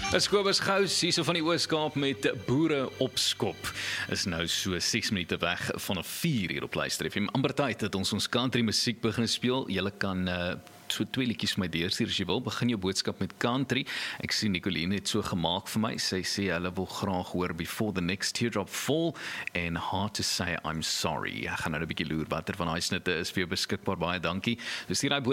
Is Kobus Gous hier so van die Oos-Kaap met boere op skop. Is nou so 6 minute weg van 4 hier op Luister FM. Amper tyd dat ons country musiek begin speel. Julle kan so 2 liedjies vir my deurstuur as jy wil. Begin jou boodskap met country. Ek sien Nicoline het so gemaak vir my. Sy sê hulle wil graag hoor Before the Next Teardrop Fall en Hard to Say I'm Sorry. Ek gaan nou 'n bietjie loer watter van daai snitte is vir jou beskikbaar. Baie dankie. Dus hier